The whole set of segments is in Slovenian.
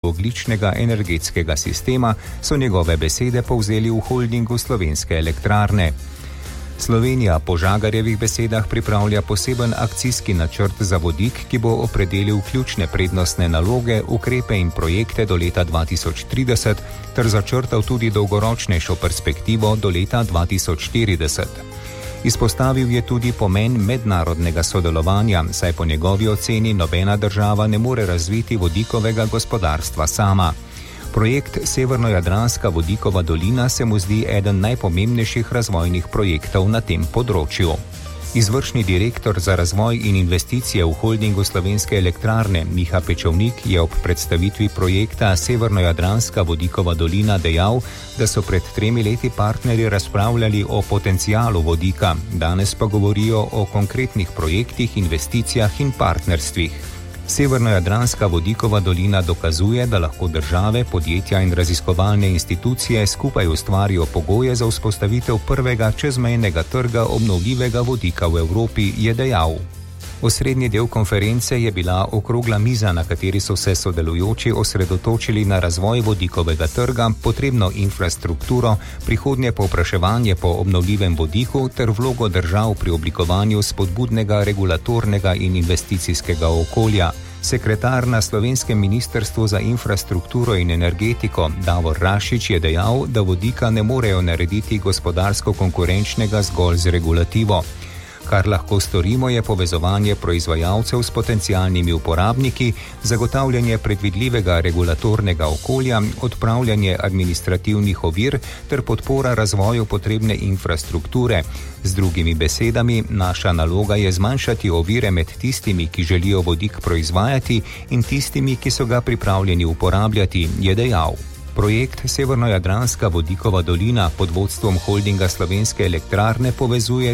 nižjoogljičnega energetskega sistema, so njegove besede povzeli v holdingu Slovenske elektrarne. Slovenija po Žagarjevih besedah pripravlja poseben akcijski načrt za vodik, ki bo opredelil ključne prednostne naloge, ukrepe in projekte do leta 2030 ter začrtal tudi dolgoročnejšo perspektivo do leta 2040. Izpostavil je tudi pomen mednarodnega sodelovanja, saj po njegovi oceni nobena država ne more razviti vodikovega gospodarstva sama. Projekt Severno-Jadranska vodikova dolina se mu zdi eden najpomembnejših razvojnih projektov na tem področju. Izvršni direktor za razvoj in investicije v holdingu Slovenske elektrarne Miha Pečovnik je ob predstavitvi projekta Severno-Jadranska vodikova dolina dejal, da so pred 3 leti partnerji razpravljali o potencialu vodika, danes pa govorijo o konkretnih projektih, investicijah in partnerstvih. Severno-Jadranska vodikova dolina dokazuje, da lahko države, podjetja in raziskovalne institucije skupaj ustvarijo pogoje za vzpostavitev prvega čezmejnega trga obnovljivega vodika v Evropi, je dejal. Osrednji del konference je bila okrogla miza, na kateri so se sodelujoči osredotočili na razvoj vodikovega trga, potrebno infrastrukturo, prihodnje povpraševanje po obnovljivem vodiku ter vlogo držav pri oblikovanju spodbudnega regulatornega in investicijskega okolja. Sekretar na Slovenskem ministrstvu za infrastrukturo in energetiko Davor Rašič je dejal, da vodika ne morejo narediti gospodarsko konkurenčnega zgolj z regulativo. Kar lahko storimo, je povezovanje proizvajalcev s potencialnimi uporabniki, zagotavljanje predvidljivega regulatornega okolja, odpravljanje administrativnih ovir ter podpora razvoju potrebne infrastrukture. Z drugimi besedami, naša naloga je zmanjšati ovire med tistimi, ki želijo vodik proizvajati, in tistimi, ki so ga pripravljeni uporabljati, je dejal. Projekt Severno-Jadranska vodikova dolina pod vodstvom holdinga Slovenske elektrarne povezuje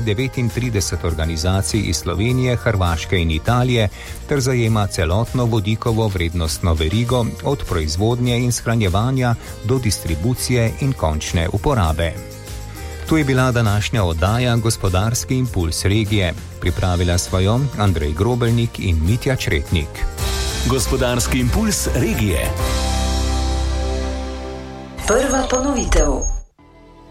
39 organizacij iz Slovenije, Hrvaške in Italije ter zajema celotno vodikovo vrednostno verigo od proizvodnje in shranjevanja do distribucije in končne uporabe. To je bila današnja oddaja Gospodarski impuls regije. Pripravila svojo Andrej Grobelnik in Mitja Čretnik. Gospodarski impuls regije. Prva ponovitev.